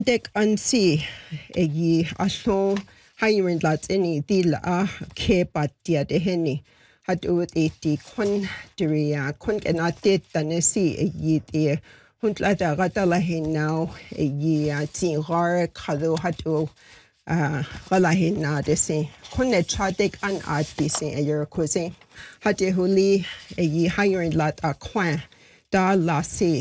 dek ansi egi allo hiring lots any deal ke patia de heni had ut eti kon diria kon kenate tanesi egi de hunt la da gata la hinau egi tin gar kado hatu wala hina desi kon ne chadek an at desi a your cuisine hade huli egi hiring lot a kwan da la si